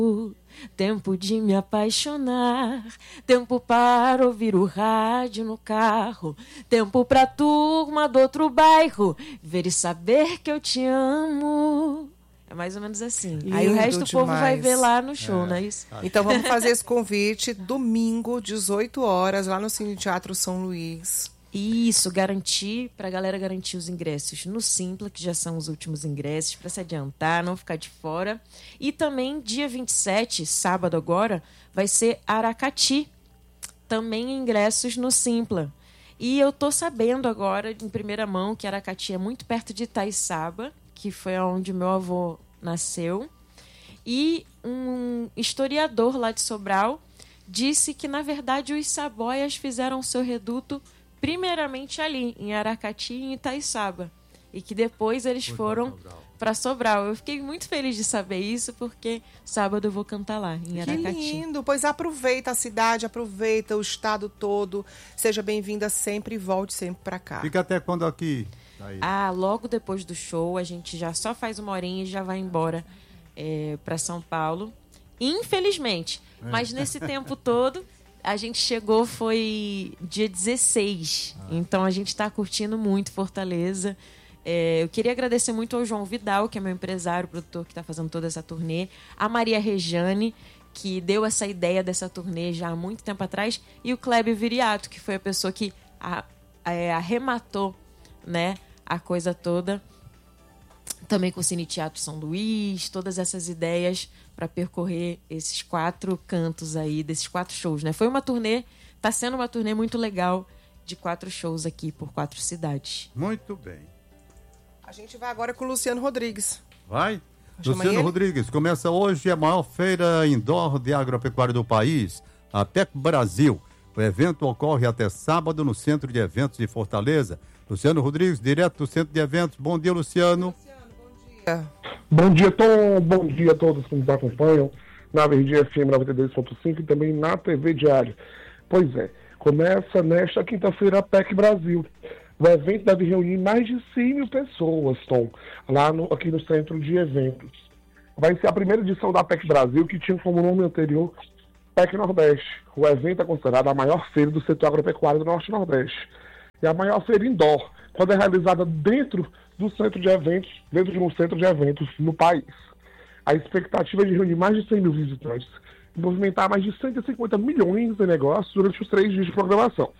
Tempo de me apaixonar, tempo para ouvir o rádio no carro, tempo pra turma do outro bairro ver e saber que eu te amo. É mais ou menos assim. Lindo. Aí o resto demais. O povo vai ver lá no show, não é isso? Então vamos fazer esse convite domingo, 18 horas, lá no Cine Teatro São Luís. Isso, garantir, pra galera garantir os ingressos no Simpla, que já são os últimos ingressos, pra se adiantar, não ficar de fora. E também, dia 27, sábado agora, vai ser Aracati, também ingressos no Simpla. E eu tô sabendo agora, em primeira mão, que Aracati é muito perto de Itaiçaba, que foi onde meu avô nasceu. E um historiador lá de Sobral disse que, na verdade, os Saboias fizeram seu reduto primeiramente ali, em Aracati e em Itaiçaba. E que depois eles foram para Sobral. Eu fiquei muito feliz de saber isso, porque sábado eu vou cantar lá, em Aracati. Que lindo! Pois aproveita a cidade, aproveita o estado todo. Seja bem-vinda sempre e volte sempre para cá. Fica até quando aqui? Aí. Logo depois do show, a gente já só faz uma horinha e já vai embora para São Paulo. Infelizmente. Mas nesse tempo todo, a gente chegou, foi dia 16. Então a gente está curtindo muito Fortaleza. Eu queria agradecer muito ao João Vidal, que é meu empresário, produtor que está fazendo toda essa turnê. A Maria Rejane, que deu essa ideia dessa turnê já há muito tempo atrás. E o Kleber Viriato, que foi a pessoa que arrematou, né, a coisa toda. Também com o Cine Teatro São Luís, todas essas ideias para percorrer esses 4 cantos aí, desses 4 shows, né? Foi uma turnê, tá sendo uma turnê muito legal de 4 shows aqui por 4 cidades. Muito bem. A gente vai agora com o Luciano Rodrigues. Vai? Chama Luciano ele? Rodrigues, começa hoje a maior feira indoor de agropecuária do país, a PEC Brasil. O evento ocorre até sábado no Centro de Eventos de Fortaleza. Luciano Rodrigues, direto do Centro de Eventos. Bom dia, Luciano. Bom dia, Tom. Bom dia a todos que nos acompanham na Verdinha FM 92.5 e também na TV Diário. Pois é, começa nesta quinta-feira a PEC Brasil. O evento deve reunir mais de 100 mil pessoas, Tom, aqui no Centro de Eventos. Vai ser a primeira edição da PEC Brasil, que tinha como nome anterior PEC Nordeste. O evento é considerado a maior feira do setor agropecuário do Norte e Nordeste. É a maior feira indoor, quando é realizada dentro do centro de eventos, dentro de um centro de eventos no país. A expectativa é de reunir mais de 100 mil visitantes e movimentar mais de 150 milhões de negócios durante os 3 dias de programação.